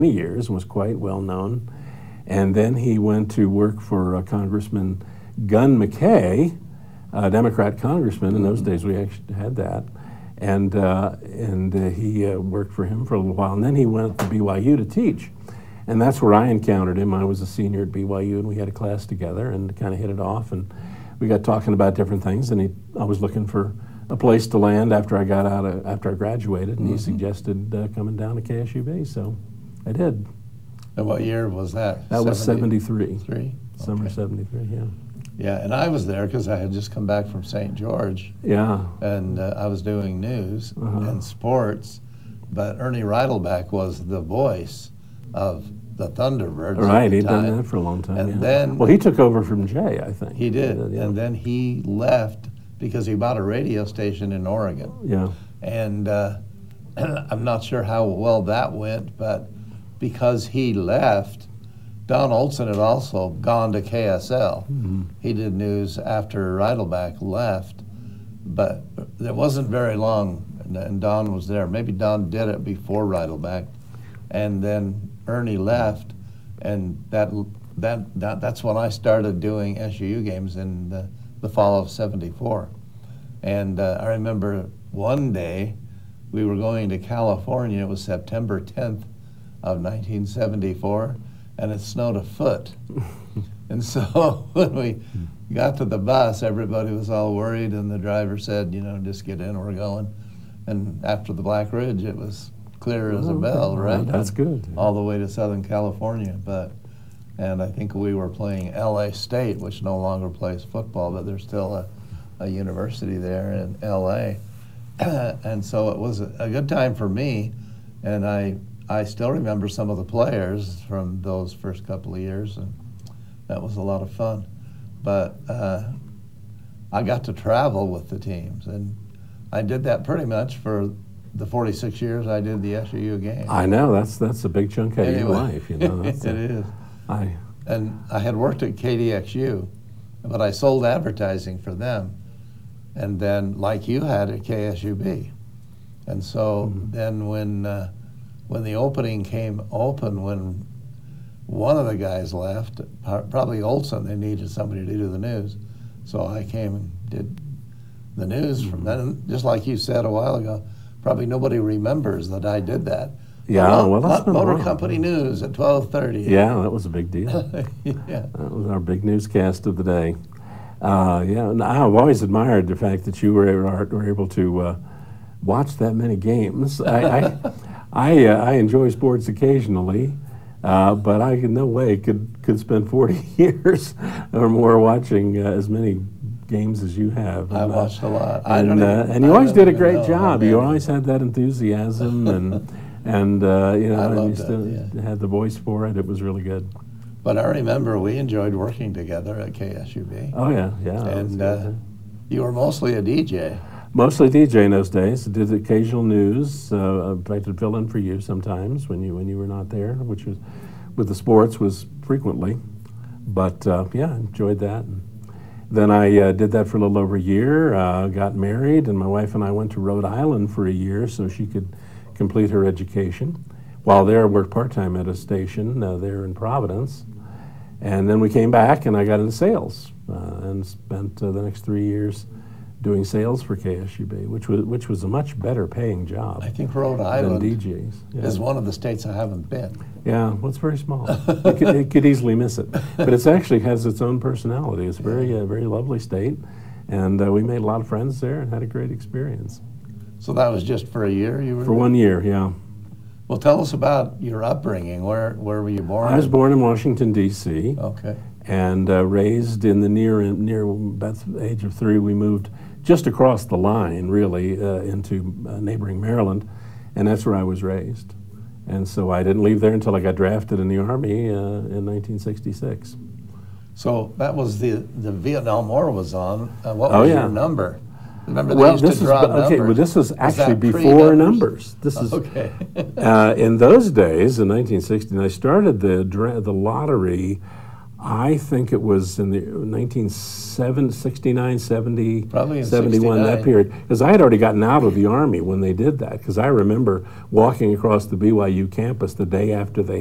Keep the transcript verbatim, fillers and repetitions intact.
years and was quite well known. And then he went to work for uh, Congressman Gunn McKay, a Democrat congressman. In those days, we actually had that. And, uh, and uh, he uh, worked for him for a little while. And then he went to B Y U to teach. And that's where I encountered him. I was a senior at B Y U, and we had a class together and kind of hit it off. And we got talking about different things. And he, I was looking for a place to land after I got out of, after I graduated. And mm-hmm. he suggested uh, coming down to K S U B. So I did. And what year was that? That was seventy-three. Three? Summer Okay. seventy-three, yeah. Yeah, and I was there because I had just come back from Saint George. Yeah. And uh, I was doing news uh-huh. and sports, but Ernie Reidelbach was the voice of the Thunderbirds. Right, he'd done that for a long time. And yeah. then well, he took over from Jay, I think. He did, he did yeah. and then he left because he bought a radio station in Oregon. Yeah. And uh, I'm not sure how well that went, but because he left, Don Olson had also gone to K S L. Mm-hmm. He did news after Reidelbach left, but it wasn't very long, and Don was there. Maybe Don did it before Reidelbach, and then Ernie left, and that that, that that's when I started doing S U U games in the, the fall of seventy-four. And uh, I remember one day we were going to California. It was September tenth of nineteen seventy-four, and it snowed a foot. And so when we got to the bus, everybody was all worried, and the driver said, you know, just get in, we're going. And after the Black Ridge, it was clear as a bell, right? That's good. All the way to Southern California. But, and I think we were playing L A State, which no longer plays football, but there's still a, a university there in L A. And so it was a, a good time for me, and I I still remember some of the players from those first couple of years, and that was a lot of fun. But uh, I got to travel with the teams, and I did that pretty much for the forty-six years I did the S U U game. I know, that's that's a big chunk of anyway, your life, you know. That's it a, is. I, and I had worked at K D X U, but I sold advertising for them, and then like you had at K S U B. And so mm-hmm. then when uh, when the opening came open, when one of the guys left, probably Olson, they needed somebody to do the news. So I came and did the news from then. And just like you said a while ago, probably nobody remembers that I did that. Yeah, Mo- well, that's been Motor a while. Company News at twelve thirty. Yeah, that was a big deal. Yeah. That was our big newscast of the day. Uh, yeah, and I've always admired the fact that you were, were able to uh, watch that many games. I I, I, uh, I enjoy sports occasionally, uh, but I in no way could, could spend forty years or more watching uh, as many games as you have. I And, watched a lot. Uh, I and don't uh, even, and you I always don't did a even great know job. how You many. always had that enthusiasm and and uh, you know I and you loved still it, yeah. had the voice for it. It was really good. But I remember we enjoyed working together at K S U B. Oh yeah, yeah. that was And good. uh, you were mostly a D J. Mostly D J in those days. Did occasional news. Uh, I tried to fill in for you sometimes when you when you were not there, which was with the sports was frequently. But uh, yeah, enjoyed that. And then I uh, did that for a little over a year. Uh, got married, and my wife and I went to Rhode Island for a year so she could complete her education. While there, I worked part time at a station uh, there in Providence. And then we came back, and I got into sales uh, and spent uh, the next three years doing sales for K S U B, which was which was a much better paying job I think Rhode than Island D Js. Yeah. is one of the states I haven't been. Yeah, well, it's very small. you, could, you could easily miss it, but it actually has its own personality. It's a very uh, very lovely state, and uh, we made a lot of friends there and had a great experience. So that was just for a year you were For there? one year, yeah. Well, tell us about your upbringing. Where where were you born? I was born in Washington, D C, Okay. and uh, raised in the near near about the age of three. We moved just across the line, really, uh, into uh, neighboring Maryland, and that's where I was raised. And so I didn't leave there until I got drafted in the Army uh, in nineteen sixty-six. So that was the the Vietnam War was on. Uh, what Oh, was yeah. your number? Remember they Well, used this to is draw okay. numbers. Well, this was actually that before pre-numbers? numbers. This is Okay. uh, in those days in nineteen sixty. And I started the dra- the lottery. I think it was in the nineteen sixty-nine, seventy, Probably in seventy-one, that sixty-nine. period. Because I had already gotten out of the Army when they did that. Because I remember walking across the B Y U campus the day after they